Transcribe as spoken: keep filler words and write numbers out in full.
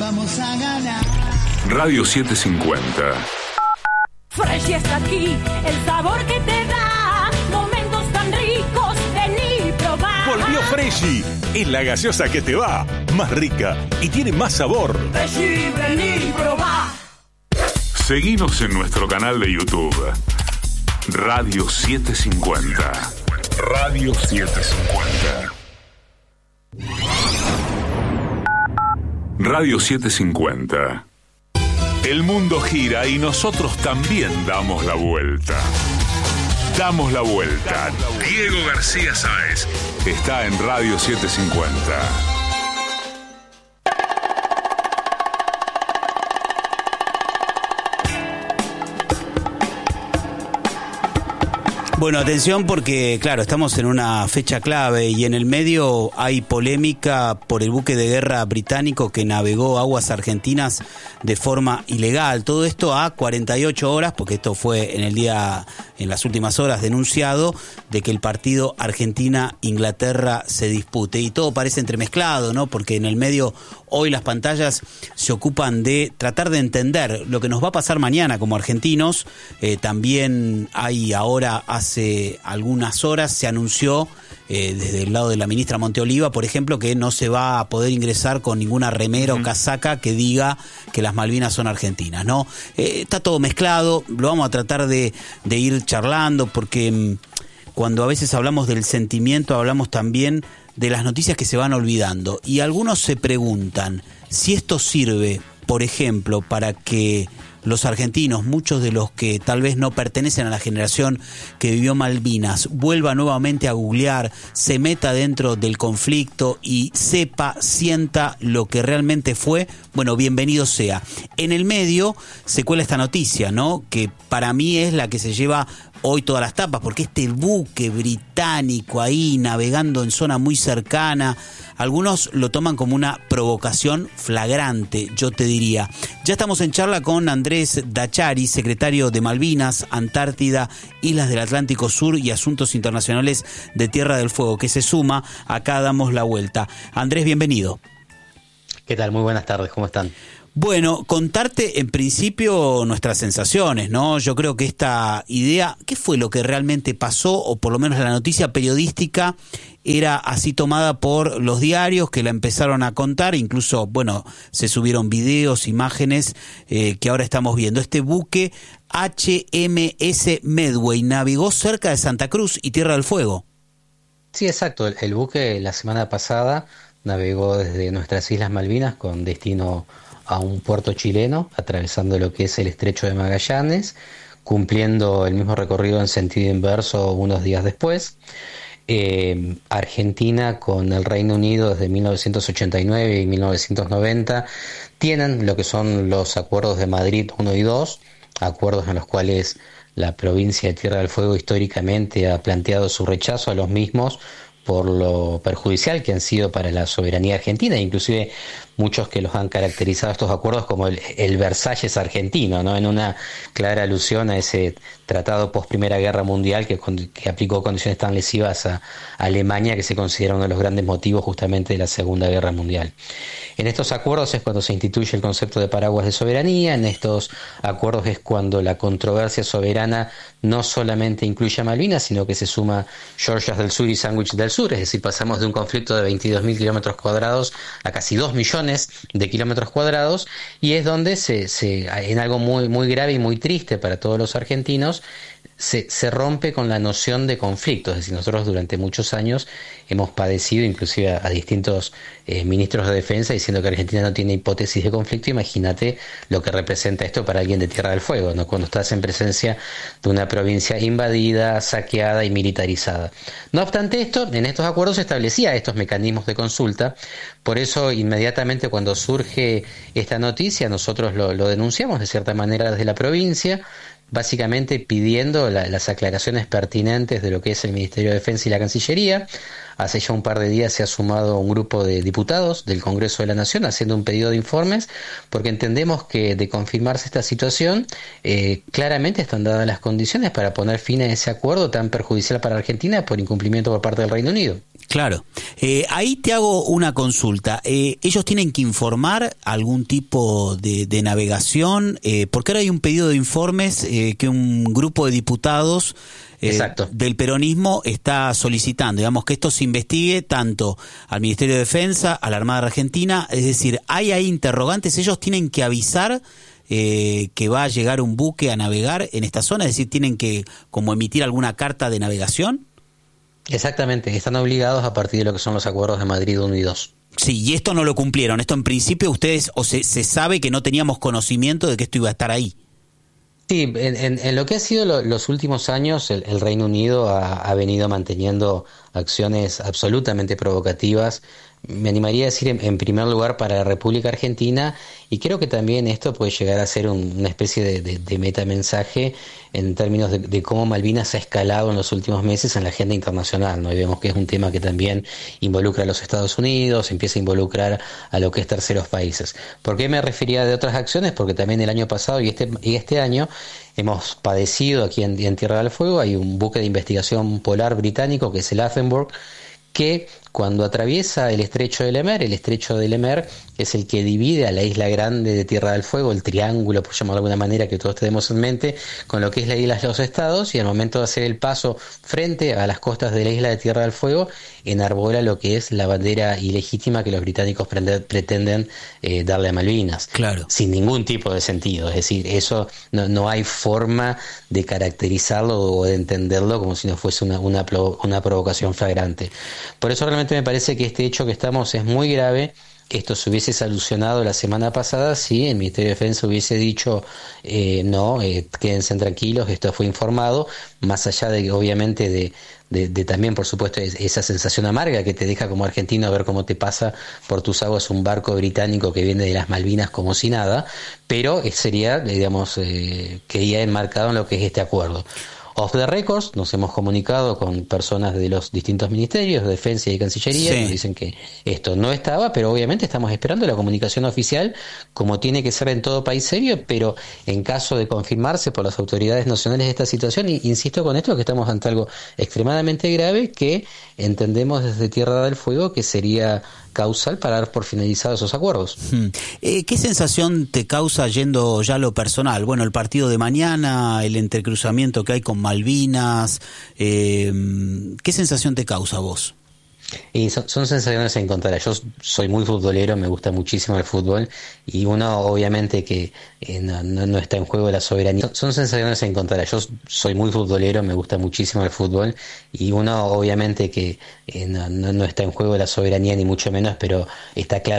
vamos a ganar. Radio setecientos cincuenta. Fresh está aquí, el sabor que te da momentos tan ricos, vení probar. Volvió Freshy, es la gaseosa que te va, más rica y tiene más sabor. Freshy, vení probar. Seguinos en nuestro canal de YouTube, Radio setecientos cincuenta. Radio setecientos cincuenta. Radio setecientos cincuenta. El mundo gira y nosotros también damos la vuelta. Damos la vuelta. Diego García Sáez está en Radio setecientos cincuenta. Bueno, atención porque, claro, estamos en una fecha clave y en el medio hay polémica por el buque de guerra británico que navegó aguas argentinas de forma ilegal. Todo esto a cuarenta y ocho horas, porque esto fue en el día, en las últimas horas denunciado, de que el partido Argentina-Inglaterra se dispute. Y todo parece entremezclado, ¿no? Porque en el medio hoy las pantallas se ocupan de tratar de entender lo que nos va a pasar mañana como argentinos. Eh, también hay ahora, hace algunas horas, se anunció eh, desde el lado de la ministra Monteoliva, por ejemplo, que no se va a poder ingresar con ninguna remera uh-huh. o casaca que diga que las Malvinas son argentinas, ¿no? Eh, está todo mezclado, lo vamos a tratar de, de ir charlando, porque mmm, cuando a veces hablamos del sentimiento, hablamos también de las noticias que se van olvidando. Y algunos se preguntan si esto sirve, por ejemplo, para que los argentinos, muchos de los que tal vez no pertenecen a la generación que vivió Malvinas, vuelva nuevamente a googlear, se meta dentro del conflicto y sepa, sienta lo que realmente fue. Bueno, bienvenido sea. En el medio se cuela esta noticia, ¿no? Que para mí es la que se lleva hoy todas las tapas, porque este buque británico ahí navegando en zona muy cercana, algunos lo toman como una provocación flagrante, yo te diría. Ya estamos en charla con Andrés Dachari, secretario de Malvinas, Antártida, Islas del Atlántico Sur y Asuntos Internacionales de Tierra del Fuego, que se suma. Acá damos la vuelta. Andrés, bienvenido. ¿Qué tal? Muy buenas tardes, ¿cómo están? Bueno, contarte en principio nuestras sensaciones, ¿no? Yo creo que esta idea, ¿qué fue lo que realmente pasó? O por lo menos la noticia periodística era así tomada por los diarios que la empezaron a contar, incluso, bueno, se subieron videos, imágenes eh, que ahora estamos viendo. Este buque H M S Medway navegó cerca de Santa Cruz y Tierra del Fuego. Sí, exacto. El, el buque la semana pasada navegó desde nuestras Islas Malvinas con destino a un puerto chileno, atravesando lo que es el Estrecho de Magallanes, cumpliendo el mismo recorrido en sentido inverso unos días después. Eh, Argentina con el Reino Unido desde mil novecientos ochenta y nueve y mil novecientos noventa tienen lo que son los acuerdos de Madrid uno y dos, acuerdos en los cuales la provincia de Tierra del Fuego históricamente ha planteado su rechazo a los mismos por lo perjudicial que han sido para la soberanía argentina, inclusive muchos que los han caracterizado estos acuerdos como el, el Versalles argentino, ¿no? En una clara alusión a ese tratado post Primera Guerra Mundial que, que aplicó condiciones tan lesivas a, a Alemania, que se considera uno de los grandes motivos justamente de la Segunda Guerra Mundial. En estos acuerdos es cuando se instituye el concepto de paraguas de soberanía, en estos acuerdos es cuando la controversia soberana no solamente incluye a Malvinas, sino que se suma Georgias del Sur y Sandwich del Sur, es decir, pasamos de un conflicto de veintidós mil kilómetros cuadrados a casi dos millones de kilómetros cuadrados, y es donde se, se en algo muy, muy grave y muy triste para todos los argentinos, Se, se rompe con la noción de conflicto. Es decir, nosotros durante muchos años hemos padecido inclusive a, a distintos eh, ministros de defensa diciendo que Argentina no tiene hipótesis de conflicto. Imagínate lo que representa esto para alguien de Tierra del Fuego, ¿no? Cuando estás en presencia de una provincia invadida, saqueada y militarizada. No obstante esto, en estos acuerdos se establecía estos mecanismos de consulta. Por eso inmediatamente cuando surge esta noticia nosotros lo, lo denunciamos de cierta manera desde la provincia. básicamente pidiendo la, las aclaraciones pertinentes de lo que es el Ministerio de Defensa y la Cancillería. Hace ya un par de días se ha sumado un grupo de diputados del Congreso de la Nación haciendo un pedido de informes, porque entendemos que de confirmarse esta situación, eh, claramente están dadas las condiciones para poner fin a ese acuerdo tan perjudicial para Argentina por incumplimiento por parte del Reino Unido. Claro. Eh, ahí te hago una consulta. Eh, ¿Ellos tienen que informar algún tipo de, de navegación? Eh, porque ahora hay un pedido de informes eh, que un grupo de diputados eh, del peronismo está solicitando. Digamos, que esto se investigue tanto al Ministerio de Defensa, a la Armada Argentina. Es decir, hay ahí interrogantes. Ellos tienen que avisar eh, que va a llegar un buque a navegar en esta zona. Es decir, tienen que como emitir alguna carta de navegación. Exactamente, están obligados a partir de lo que son los acuerdos de Madrid uno y dos. Sí, y esto no lo cumplieron. Esto en principio ustedes, o se, se sabe que no teníamos conocimiento de que esto iba a estar ahí. Sí, en, en, en lo que ha sido lo, los últimos años, el, el Reino Unido ha, ha venido manteniendo acciones absolutamente provocativas. Me animaría a decir en, en primer lugar para la República Argentina, y creo que también esto puede llegar a ser un, una especie de, de, de metamensaje en términos de, de cómo Malvinas ha escalado en los últimos meses en la agenda internacional, ¿no? Y vemos que es un tema que también involucra a los Estados Unidos, empieza a involucrar a lo que es terceros países. ¿Por qué me refería de otras acciones? Porque también el año pasado y este, y este año hemos padecido aquí en, en Tierra del Fuego, hay un buque de investigación polar británico que es el Affenburg, que cuando atraviesa el estrecho de Lemer, el estrecho de Lemer es el que divide a la isla grande de Tierra del Fuego, el triángulo, por llamarlo de alguna manera, que todos tenemos en mente, con lo que es la isla de los Estados, y al momento de hacer el paso frente a las costas de la isla de Tierra del Fuego, enarbola lo que es la bandera ilegítima que los británicos prende, pretenden eh, darle a Malvinas. Claro. Sin ningún tipo de sentido, es decir, eso no, no hay forma de caracterizarlo o de entenderlo como si no fuese una, una, una provocación flagrante. Por eso realmente me parece que este hecho que estamos es muy grave. Esto se hubiese solucionado la semana pasada si el Ministerio de Defensa hubiese dicho eh, no, eh, quédense tranquilos, esto fue informado, más allá de que obviamente de, de, de también por supuesto esa sensación amarga que te deja como argentino ver cómo te pasa por tus aguas un barco británico que viene de las Malvinas como si nada, pero sería, digamos, eh, quedaría enmarcado en lo que es este acuerdo. Off the records, nos hemos comunicado con personas de los distintos ministerios, de Defensa y de Cancillería, sí. Nos dicen que esto no estaba, pero obviamente estamos esperando la comunicación oficial, como tiene que ser en todo país serio, pero en caso de confirmarse por las autoridades nacionales esta situación, y insisto con esto, que estamos ante algo extremadamente grave que entendemos desde Tierra del Fuego que sería causal para dar por finalizados esos acuerdos. Hmm. Eh, ¿Qué sensación te causa, yendo ya a lo personal? Bueno, el partido de mañana, el entrecruzamiento que hay con Malvinas, eh, ¿qué sensación te causa a vos? Y son, son sensaciones encontradas. Yo soy muy futbolero, me gusta muchísimo el fútbol, y uno obviamente que eh, no, no, no está en juego la soberanía. Son, son sensaciones encontradas. Yo soy muy futbolero, me gusta muchísimo el fútbol, y uno obviamente que eh, no, no, no está en juego la soberanía ni mucho menos, pero está claro